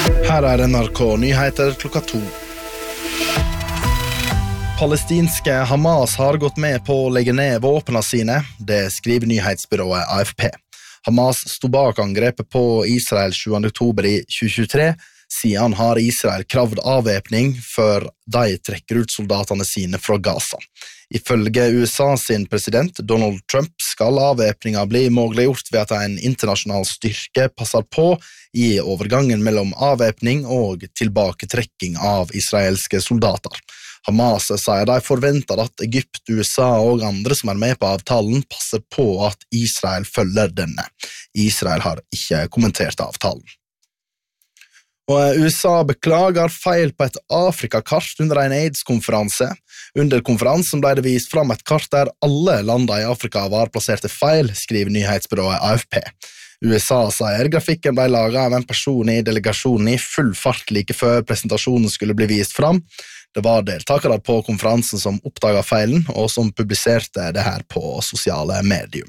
Her NRK Nyheter klokka 2. Palestinske Hamas har gått med på å legge ned våpnene sine, det skriver nyhetsbyrået AFP. Hamas stod bak angrepet på Israel 7. oktober i 2023. Siden har Israel kravd avvæpning før de trekker ut soldatene sine fra Gaza. Ifølge USA sin president Donald Trump skal avvæpninga bli muliggjort ved at en internasjonal styrke passer på i overgangen mellom avvæpning og tilbaketrekking av israelske soldater. Hamas sier de forventer at Egypt, USA og andre som er med på avtalen passer på at Israel følger denne. Israel har ikke kommentert avtalen. Og USA beklager feil på et Afrikakart under en AIDS-konferanse. Under konferansen ble det vist fram et kart der alle landene i Afrika var plasserte feil, skriver nyhetsbyrået AFP. USA sier grafikken ble laget av en person i delegasjonen i full fart like før presentasjonen skulle bli vist fram. Det var deltakere på konferansen som oppdaget feilen, og som publiserte det her på sosiale medier.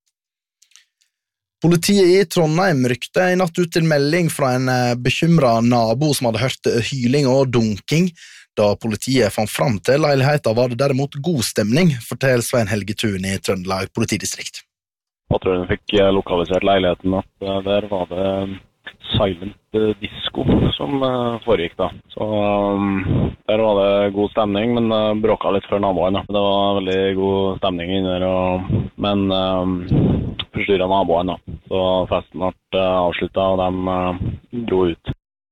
Politiet i Trondheim rykte i natt ut til melding fra en bekymret nabo som hadde hørt hyling og dunking. Da politiet fant fram til leiligheten var det derimot god stemning, forteller Svein Helge Thun i Trøndelag politidistrikt. Patruljen fikk lokalisert leiligheten at der var det silent disco som foregikk da. Så der var det god stemning, men bråka litt for naboene. Det var veldig god stemning inne der, men forstyrret naboene da. Så festen ble avsluttet, og de dro ut.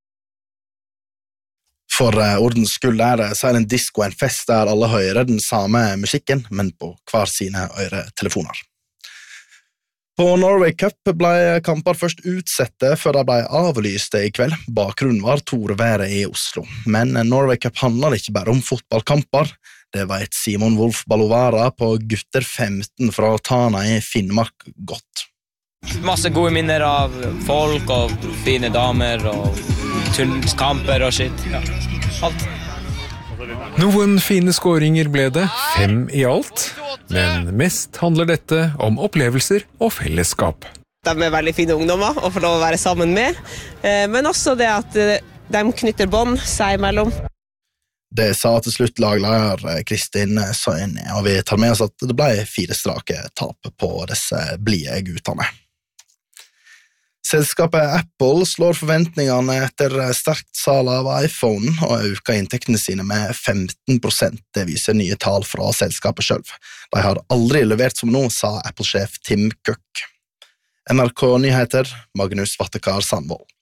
For ordens skyld er det silent disco en fest der alle hører den samme musikken, men på hver sine øretelefoner. På Norway Cup ble kamper først utsette før de ble avlyste i kveld. Bakgrunnen var torværet i Oslo. Men Norway Cup handler ikke bare om fotballkamper. Det vet Simon Wolf Balovara på gutter 15 fra Tana i Finnmark godt. Masse gode minner av folk og fine damer og kamper og shit. Ja, alt. Noen fine skåringer ble det, 5 i alt, men mest handler dette om opplevelser og fellesskap. De er veldig fine ungdommer å få lov å være sammen med, men også det at de knytter bånd seg imellom. Det sa til slutt lagleder Kristin Søyne, og vi tar med oss at det ble 4 strake tap på disse blige guttene. Selskapet Apple slår forventningene etter sterkt salg av iPhone og øker inntektene sine med 15%. Det viser nye tall fra selskapet selv. De har aldri levert som nå, sa Apple-sjef Tim Cook. NRK Nyheter, Magnus Vattekar Sandvold.